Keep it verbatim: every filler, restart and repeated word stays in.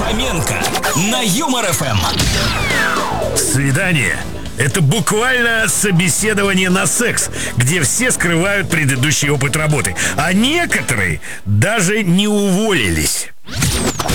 Фоменко на Юмор эф эм. Свидание — это буквально собеседование на секс, где все скрывают предыдущий опыт работы, а некоторые даже не уволились.